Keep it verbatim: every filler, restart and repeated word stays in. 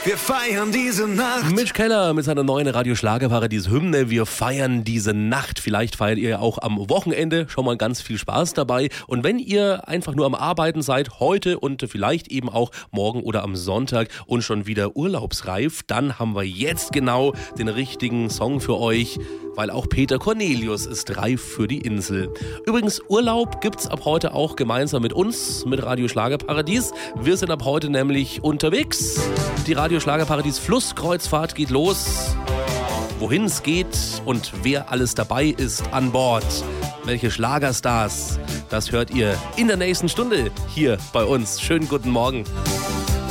wir feiern diese Nacht. Mitch Keller mit seiner neuen Radio Schlagerparadies Hymne. Wir feiern diese Nacht. Vielleicht feiert ihr ja auch am Wochenende schon mal ganz viel Spaß dabei. Und wenn ihr einfach nur am Arbeiten seid, heute und vielleicht eben auch morgen oder am Sonntag und schon wieder urlaubsreif, dann haben wir jetzt genau den richtigen Song für euch, weil auch Peter Cornelius ist reif für die Insel. Übrigens, Urlaub gibt's ab heute auch gemeinsam mit uns, mit Radio Schlagerparadies. Wir sind ab heute nämlich unterwegs. Die Radio Schlagerparadies Flusskreuzfahrt geht los. Wohin es geht und wer alles dabei ist an Bord. Welche Schlagerstars, das hört ihr in der nächsten Stunde hier bei uns. Schönen guten Morgen.